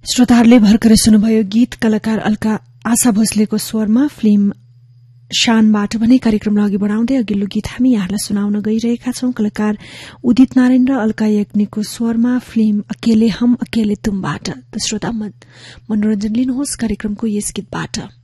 श्रोताहरूले भर्खरै सुन्नुभयो गीत कलाकार अलका आशा भोसलेको स्वरमा फिल्म शानबाट भने कार्यक्रमलाई अघि बढ़ाउँदै अघिल्लो गीत हामी यहाँलाई सुनाउन गइरहेका छौं। कलाकार उदित नारायण र अलका याग्निकको स्वरमा फिल्म अकेले हम अकेले तुमबाट। त श्रोता मनोरञ्जन लिनुहोस् कार्यक्रमको यस गीतबाट।